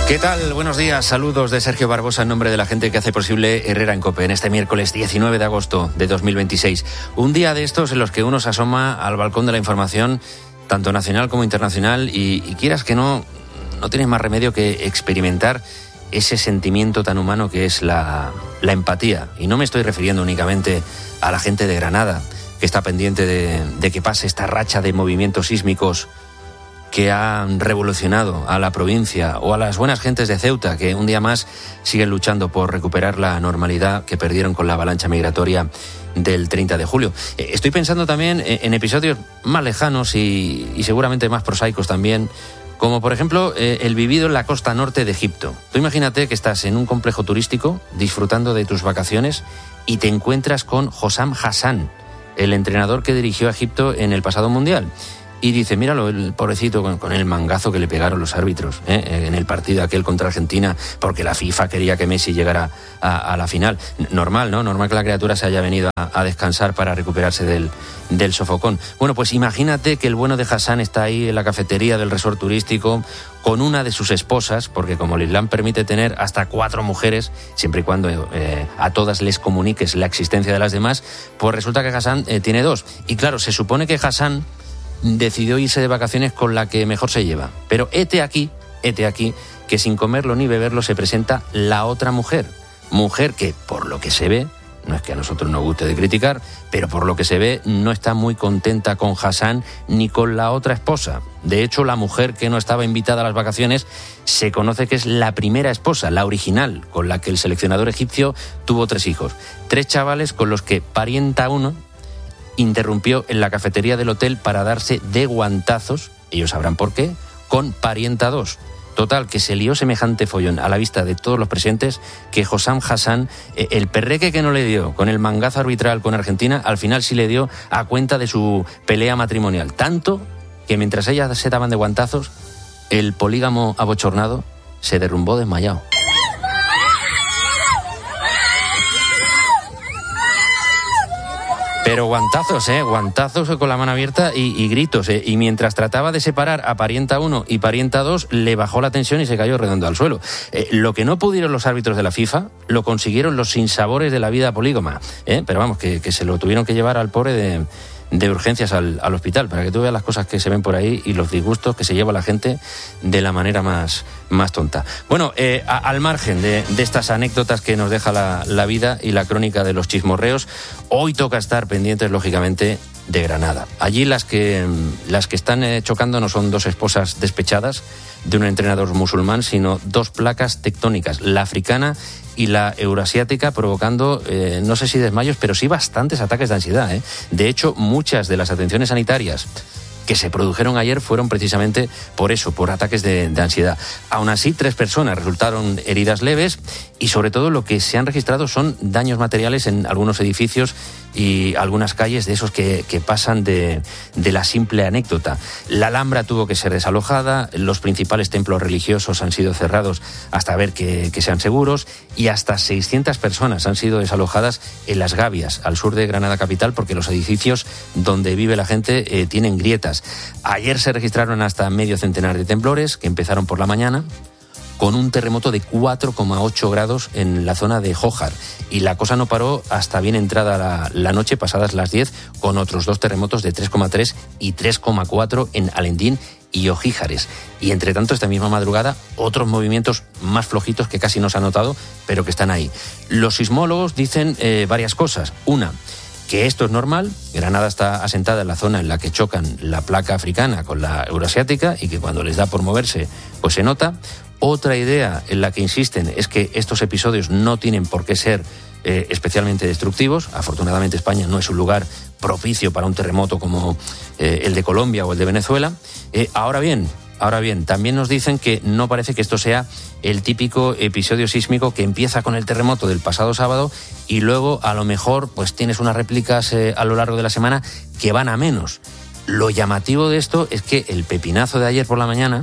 ¿Qué tal? Buenos días, saludos de Sergio Barbosa en nombre de la gente que hace posible Herrera en COPE en este miércoles 19 de agosto de 2026. Un día de estos en los que uno se asoma al balcón de la información, tanto nacional como internacional, y quieras que no tienes más remedio que experimentar ese sentimiento tan humano que es la empatía. Y no me estoy refiriendo únicamente a la gente de Granada, que está pendiente de que pase esta racha de movimientos sísmicos que han revolucionado a la provincia, o a las buenas gentes de Ceuta, que un día más siguen luchando por recuperar la normalidad que perdieron con la avalancha migratoria del 30 de julio. Estoy pensando también en episodios más lejanos y seguramente más prosaicos también, como por ejemplo el vivido en la costa norte de Egipto. Tú imagínate que estás en un complejo turístico disfrutando de tus vacaciones y te encuentras con Hossam Hassan, el entrenador que dirigió a Egipto en el pasado Mundial. Y dice, míralo, el pobrecito con el mangazo que le pegaron los árbitros en el partido aquel contra Argentina, porque la FIFA quería que Messi llegara a la final. Normal, ¿no? Normal que la criatura se haya venido a descansar para recuperarse del sofocón. Bueno, pues imagínate que el bueno de Hassan está ahí en la cafetería del resort turístico con una de sus esposas, porque como el Islam permite tener hasta 4 mujeres, siempre y cuando a todas les comuniques la existencia de las demás, pues resulta que Hassan tiene 2. Y claro, se supone que Hassan decidió irse de vacaciones con la que mejor se lleva. Pero hete aquí, que sin comerlo ni beberlo se presenta la otra mujer que, por lo que se ve, no es que a nosotros nos guste de criticar, pero por lo que se ve no está muy contenta con Hassan ni con la otra esposa. De hecho, la mujer que no estaba invitada a las vacaciones se conoce que es la primera esposa, la original, con la que el seleccionador egipcio tuvo 3 hijos. 3 chavales con los que parienta uno interrumpió en la cafetería del hotel para darse de guantazos, ellos sabrán por qué, con parienta 2. Total, que se lió semejante follón a la vista de todos los presentes que Hossam Hassan, el perreque que no le dio con el mangazo arbitral con Argentina, al final sí le dio a cuenta de su pelea matrimonial. Tanto que mientras ellas se daban de guantazos, el polígamo abochornado se derrumbó desmayado. Pero guantazos con la mano abierta y gritos. Y mientras trataba de separar a parienta 1 y parienta 2, le bajó la tensión y se cayó redondo al suelo. Lo que no pudieron los árbitros de la FIFA, lo consiguieron los sinsabores de la vida polígama. Pero vamos, que se lo tuvieron que llevar al pobre de urgencias al hospital, para que tú veas las cosas que se ven por ahí y los disgustos que se lleva la gente de la manera más tonta. Bueno, al margen de estas anécdotas que nos deja la vida y la crónica de los chismorreos, hoy toca estar pendientes, lógicamente, de Granada. Allí las que están chocando no son 2 esposas despechadas de un entrenador musulmán, sino 2 placas tectónicas, la africana y la euroasiática, provocando, no sé si desmayos, pero sí bastantes ataques de ansiedad. De hecho, muchas de las atenciones sanitarias que se produjeron ayer fueron precisamente por eso, por ataques de ansiedad. Aún así, 3 personas resultaron heridas leves y sobre todo lo que se han registrado son daños materiales en algunos edificios y algunas calles de esos que pasan de la simple anécdota. La Alhambra tuvo que ser desalojada, los principales templos religiosos han sido cerrados hasta ver que sean seguros, y hasta 600 personas han sido desalojadas en Las Gavias, al sur de Granada capital, porque los edificios donde vive la gente tienen grietas. Ayer se registraron hasta medio centenar de temblores que empezaron por la mañana, con un terremoto de 4,8 grados en la zona de Jójar. Y la cosa no paró hasta bien entrada la noche, pasadas las 10, con otros 2 terremotos de 3,3 y 3,4 en Alendín y Ojíjares. Y entre tanto, esta misma madrugada, otros movimientos más flojitos que casi no se han notado, pero que están ahí. Los sismólogos dicen varias cosas. Una, que esto es normal. Granada está asentada en la zona en la que chocan la placa africana con la euroasiática y que cuando les da por moverse, pues se nota. Otra idea en la que insisten es que estos episodios no tienen por qué ser especialmente destructivos. Afortunadamente, España no es un lugar propicio para un terremoto como el de Colombia o el de Venezuela. Ahora bien, también nos dicen que no parece que esto sea el típico episodio sísmico que empieza con el terremoto del pasado sábado y luego a lo mejor pues tienes unas réplicas a lo largo de la semana que van a menos. Lo llamativo de esto es que el pepinazo de ayer por la mañana,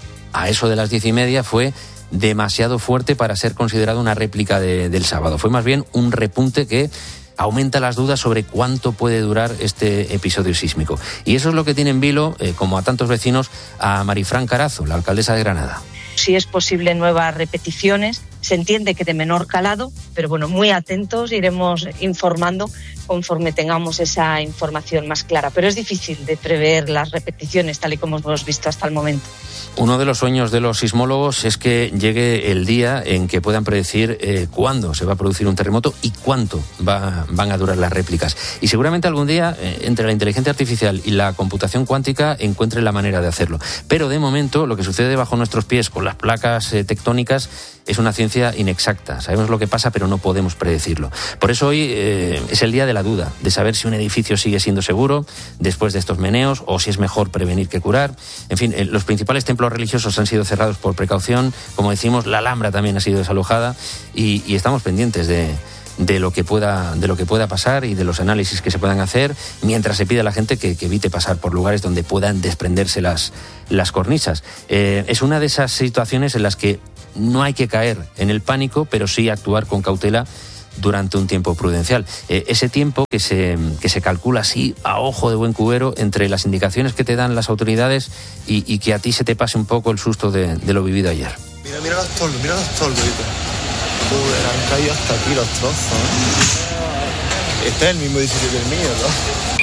a eso de las 10:30, fue demasiado fuerte para ser considerado una réplica del sábado. Fue más bien un repunte que aumenta las dudas sobre cuánto puede durar este episodio sísmico. Y eso es lo que tiene en vilo, como a tantos vecinos, a Marifran Carazo, la alcaldesa de Granada. si es posible, nuevas repeticiones. Se entiende que de menor calado, pero bueno, muy atentos, iremos informando conforme tengamos esa información más clara. Pero es difícil de prever las repeticiones, tal y como hemos visto hasta el momento. Uno de los sueños de los sismólogos es que llegue el día en que puedan predecir cuándo se va a producir un terremoto y cuánto van a durar las réplicas. Y seguramente algún día, entre la inteligencia artificial y la computación cuántica, encuentre la manera de hacerlo. Pero de momento, lo que sucede bajo nuestros pies con las placas tectónicas es una ciencia inexacta. Sabemos lo que pasa, pero no podemos predecirlo. Por eso hoy es el día de la duda, de saber si un edificio sigue siendo seguro después de estos meneos o si es mejor prevenir que curar. En fin, los principales templos religiosos han sido cerrados por precaución. Como decimos, la Alhambra también ha sido desalojada y estamos pendientes de lo que pueda pasar y de los análisis que se puedan hacer, mientras se pide a la gente que evite pasar por lugares donde puedan desprenderse las cornisas. Es una de esas situaciones en las que no hay que caer en el pánico, pero sí actuar con cautela durante un tiempo prudencial. Ese tiempo que se calcula así a ojo de buen cubero entre las indicaciones que te dan las autoridades y que a ti se te pase un poco el susto de lo vivido ayer. Mira los toldos, Joder, han caído hasta aquí los trozos, ¿eh? Este es el mismo edificio que el mío, ¿no?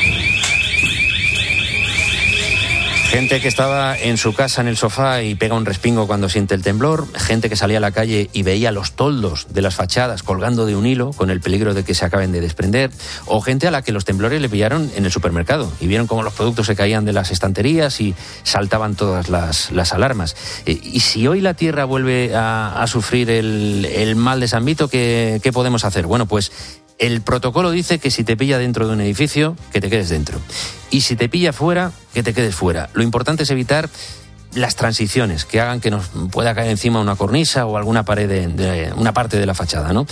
Gente que estaba en su casa en el sofá y pega un respingo cuando siente el temblor, gente que salía a la calle y veía los toldos de las fachadas colgando de un hilo con el peligro de que se acaben de desprender, o gente a la que los temblores le pillaron en el supermercado y vieron cómo los productos se caían de las estanterías y saltaban todas las alarmas. Y si hoy la Tierra vuelve a sufrir el mal de San Vito, ¿qué podemos hacer? Bueno, pues el protocolo dice que si te pilla dentro de un edificio, que te quedes dentro. Y si te pilla fuera, que te quedes fuera. Lo importante es evitar las transiciones que hagan que nos pueda caer encima una cornisa o alguna pared de una parte de la fachada, ¿no?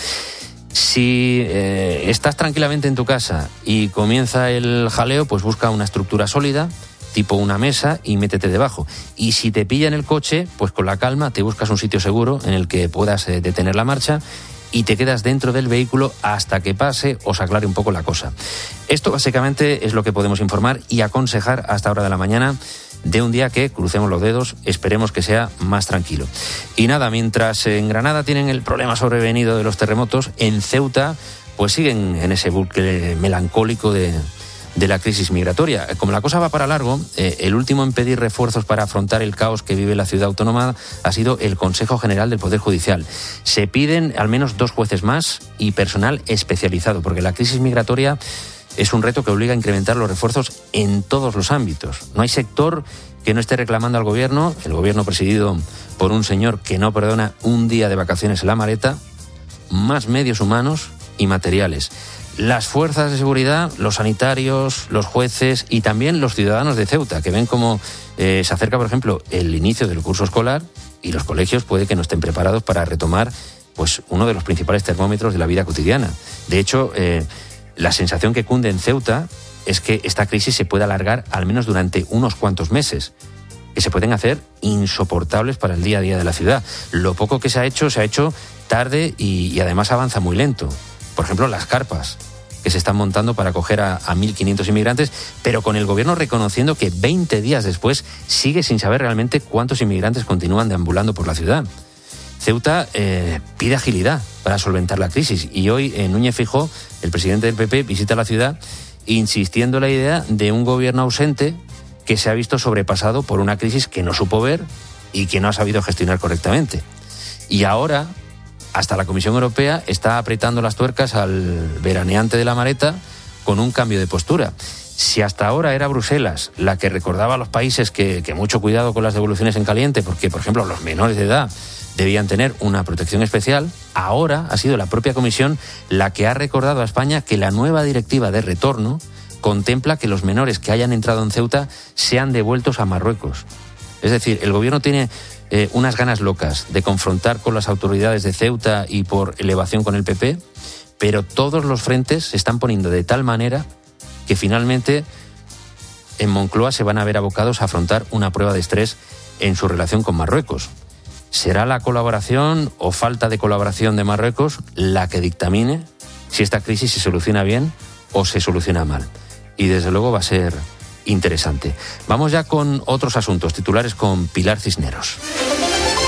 Si estás tranquilamente en tu casa y comienza el jaleo, pues busca una estructura sólida, tipo una mesa, y métete debajo. Y si te pilla en el coche, pues con la calma te buscas un sitio seguro en el que puedas detener la marcha y te quedas dentro del vehículo hasta que pase o se aclare un poco la cosa. Esto básicamente es lo que podemos informar y aconsejar hasta hora de la mañana de un día que, crucemos los dedos, esperemos que sea más tranquilo. Y nada, mientras en Granada tienen el problema sobrevenido de los terremotos, en Ceuta pues siguen en ese bucle melancólico de la crisis migratoria. Como la cosa va para largo, el último en pedir refuerzos para afrontar el caos que vive la ciudad autónoma ha sido el Consejo General del Poder Judicial. Se piden al menos 2 jueces más y personal especializado, porque la crisis migratoria es un reto que obliga a incrementar los refuerzos en todos los ámbitos. No hay sector que no esté reclamando al gobierno, el gobierno presidido por un señor que no perdona un día de vacaciones en la maleta, más medios humanos y materiales. Las fuerzas de seguridad, los sanitarios, los jueces y también los ciudadanos de Ceuta, que ven cómo se acerca, por ejemplo, el inicio del curso escolar y los colegios puede que no estén preparados para retomar pues uno de los principales termómetros de la vida cotidiana. De hecho, la sensación que cunde en Ceuta es que esta crisis se puede alargar al menos durante unos cuantos meses, que se pueden hacer insoportables para el día a día de la ciudad. Lo poco que se ha hecho tarde y además avanza muy lento. Por ejemplo, las carpas que se están montando para acoger a 1.500 inmigrantes, pero con el gobierno reconociendo que 20 días después sigue sin saber realmente cuántos inmigrantes continúan deambulando por la ciudad. Ceuta pide agilidad para solventar la crisis y hoy Núñez Feijóo, el presidente del PP, visita la ciudad insistiendo en la idea de un gobierno ausente que se ha visto sobrepasado por una crisis que no supo ver y que no ha sabido gestionar correctamente. Y ahora hasta la Comisión Europea está apretando las tuercas al veraneante de la maleta con un cambio de postura. Si hasta ahora era Bruselas la que recordaba a los países que mucho cuidado con las devoluciones en caliente, porque, por ejemplo, los menores de edad debían tener una protección especial, ahora ha sido la propia Comisión la que ha recordado a España que la nueva directiva de retorno contempla que los menores que hayan entrado en Ceuta sean devueltos a Marruecos. Es decir, el gobierno tiene unas ganas locas de confrontar con las autoridades de Ceuta y por elevación con el PP, pero todos los frentes se están poniendo de tal manera que finalmente en Moncloa se van a ver abocados a afrontar una prueba de estrés en su relación con Marruecos. ¿Será la colaboración o falta de colaboración de Marruecos la que dictamine si esta crisis se soluciona bien o se soluciona mal? Y desde luego va a ser interesante. Vamos ya con otros asuntos, titulares con Pilar Cisneros.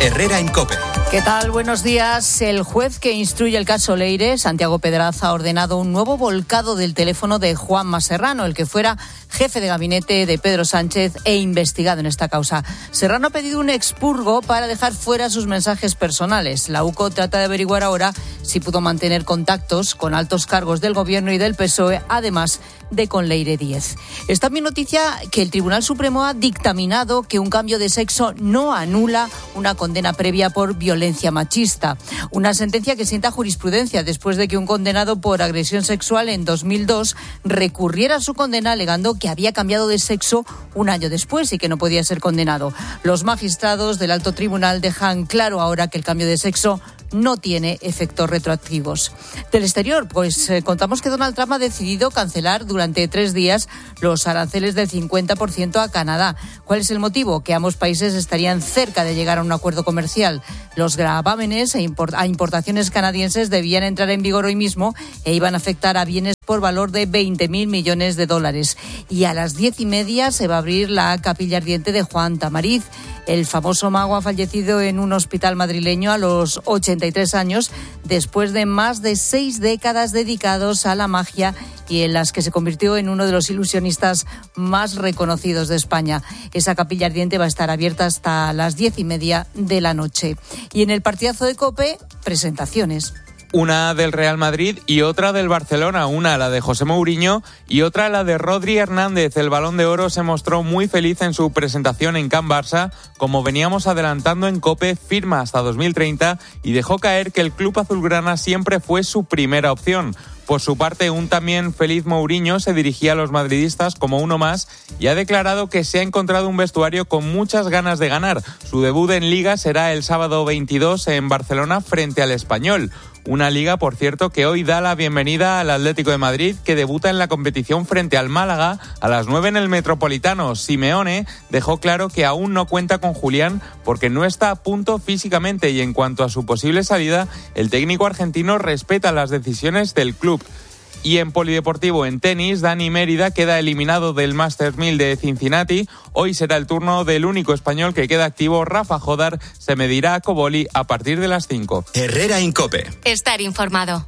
Herrera en COPE. ¿Qué tal? Buenos días. El juez que instruye el caso Leire, Santiago Pedraz, ha ordenado un nuevo volcado del teléfono de Juanma Serrano, el que fuera jefe de gabinete de Pedro Sánchez e investigado en esta causa. Serrano ha pedido un expurgo para dejar fuera sus mensajes personales. La UCO trata de averiguar ahora si pudo mantener contactos con altos cargos del Gobierno y del PSOE, además de con Leire Díez. Es también noticia que el Tribunal Supremo ha dictaminado que un cambio de sexo no anula una condena previa por violencia machista. Una sentencia que sienta jurisprudencia después de que un condenado por agresión sexual en 2002 recurriera a su condena alegando que había cambiado de sexo un año después y que no podía ser condenado. Los magistrados del Alto Tribunal dejan claro ahora que el cambio de sexo no tiene efectos retroactivos. Del exterior, contamos que Donald Trump ha decidido cancelar durante 3 días los aranceles del 50% a Canadá. ¿Cuál es el motivo? Que ambos países estarían cerca de llegar a un acuerdo comercial. Los gravámenes a importaciones canadienses debían entrar en vigor hoy mismo e iban a afectar a bienes por valor de 20.000 millones de dólares. Y a las 10:30 se va a abrir la capilla ardiente de Juan Tamariz. El famoso mago ha fallecido en un hospital madrileño a los 83 años, después de más de 6 décadas dedicados a la magia y en las que se convirtió en uno de los ilusionistas más reconocidos de España. Esa capilla ardiente va a estar abierta hasta las 10:30 de la noche. Y en el partidazo de COPE, presentaciones. Una del Real Madrid y otra del Barcelona, una la de José Mourinho y otra la de Rodri Hernández. El Balón de Oro se mostró muy feliz en su presentación en Can Barça, como veníamos adelantando en COPE, firma hasta 2030 y dejó caer que el club azulgrana siempre fue su primera opción. Por su parte, un también feliz Mourinho se dirigía a los madridistas como uno más y ha declarado que se ha encontrado un vestuario con muchas ganas de ganar. Su debut en Liga será el sábado 22 en Barcelona frente al Español. Una Liga, por cierto, que hoy da la bienvenida al Atlético de Madrid, que debuta en la competición frente al Málaga a las 9 en el Metropolitano. Simeone dejó claro que aún no cuenta con Julián porque no está a punto físicamente y en cuanto a su posible salida, el técnico argentino respeta las decisiones del club. Y en polideportivo, en tenis, Dani Mérida queda eliminado del Masters 1000 de Cincinnati. Hoy será el turno del único español que queda activo, Rafa Jodar. Se medirá a Coboli a partir de las 5. Herrera en COPE. Estar informado.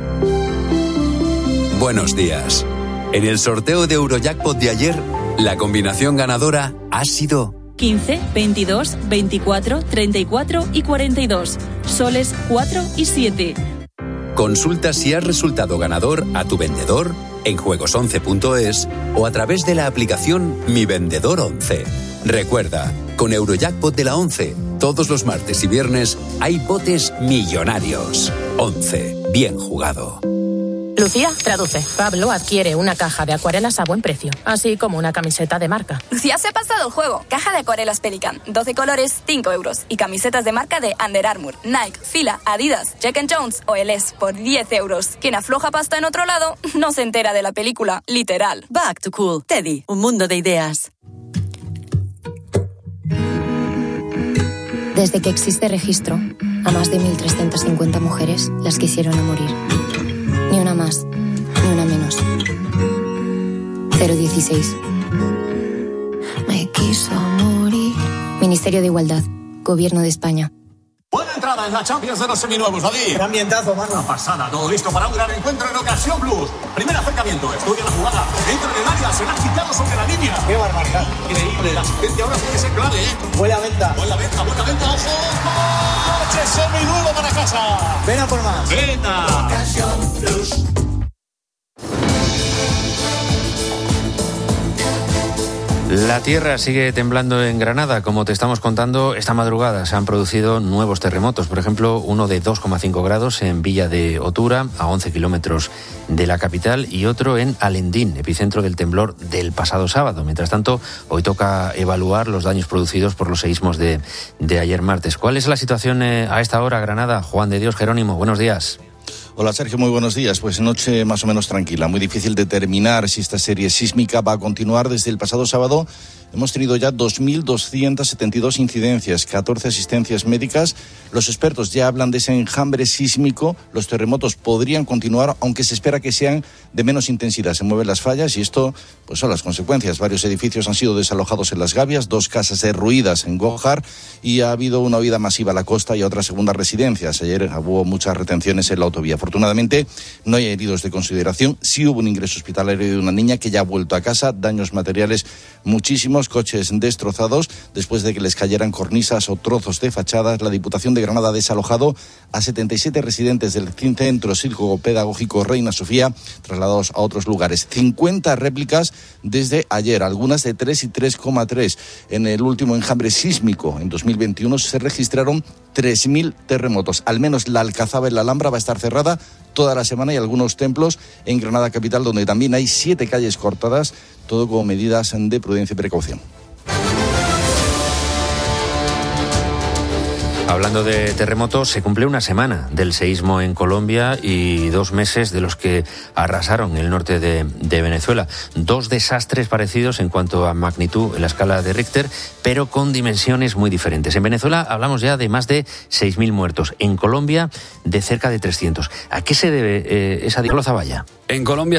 Buenos días. En el sorteo de Eurojackpot de ayer, la combinación ganadora ha sido 15, 22, 24, 34 y 42. Soles 4 y 7. Consulta si has resultado ganador a tu vendedor en juegos11.es o a través de la aplicación Mi Vendedor 11. Recuerda, con Eurojackpot de la 11, todos los martes y viernes hay botes millonarios. 11. Bien jugado. Lucía, traduce. Pablo adquiere una caja de acuarelas a buen precio, así como una camiseta de marca. Lucía se ha pasado el juego. Caja de acuarelas Pelican, 12 colores, 5 euros. Y camisetas de marca de Under Armour, Nike, Fila, Adidas, Jack & Jones o LS por 10 euros. Quien afloja pasta en otro lado no se entera de la película, literal. Back to Cool. Teddy, un mundo de ideas. Desde que existe registro, a más de 1.350 mujeres las quisieron a morir. Ni una más, ni una menos. 016. Me quiso morir. Ministerio de Igualdad, Gobierno de España. Buena entrada en la Champions de los seminuevos, David. Gran ambientazo, mano. Una pasada, todo listo para un gran encuentro en Ocasión Plus. Primer acercamiento, estudia la jugada. Entra en el área, será quitado sobre la línea. ¡Qué barbaridad! Increíble, la asistencia ahora tiene que ser clave, ¿eh? Buena venta. Buena venta, ojo. ¡Coche seminuevo para casa! Ven a por más. Venta. Ocasión Plus. La tierra sigue temblando en Granada. Como te estamos contando, esta madrugada se han producido nuevos terremotos. Por ejemplo, uno de 2,5 grados en Villa de Otura, a 11 kilómetros de la capital, y otro en Alendín, epicentro del temblor del pasado sábado. Mientras tanto, hoy toca evaluar los daños producidos por los seísmos de ayer martes. ¿Cuál es la situación a esta hora, Granada? Juan de Dios Jerónimo, buenos días. Hola Sergio, muy buenos días. Pues noche más o menos tranquila, muy difícil determinar si esta serie sísmica va a continuar. Desde el pasado sábado hemos tenido ya 2.272 incidencias, 14 asistencias médicas. Los expertos ya hablan de ese enjambre sísmico. Los terremotos podrían continuar, aunque se espera que sean de menos intensidad. Se mueven las fallas y esto pues son las consecuencias. Varios edificios han sido desalojados en Las Gavias, 2 casas derruidas en Gójar y ha habido una huida masiva a la costa y a otras segundas residencias. Ayer hubo muchas retenciones en la autovía. Afortunadamente no hay heridos de consideración. Sí hubo un ingreso hospitalario de una niña que ya ha vuelto a casa. Daños materiales muchísimos, coches destrozados después de que les cayeran cornisas o trozos de fachadas. La Diputación de Granada ha desalojado a 77 residentes del Centro Psicopedagógico Reina Sofía, trasladados a otros lugares. 50 réplicas desde ayer, algunas de 3 y 3,3. En el último enjambre sísmico, en 2021, se registraron 3.000 terremotos. Al menos la Alcazaba en la Alhambra va a estar cerrada toda la semana y algunos templos en Granada capital, donde también hay 7 calles cortadas, todo con medidas de prudencia y precaución. Hablando de terremotos, se cumple una semana del seísmo en Colombia y 2 meses de los que arrasaron el norte de Venezuela. 2 desastres parecidos en cuanto a magnitud en la escala de Richter, pero con dimensiones muy diferentes. En Venezuela hablamos ya de más de 6.000 muertos. En Colombia, de cerca de 300. ¿A qué se debe esa Zaballa? En Colombia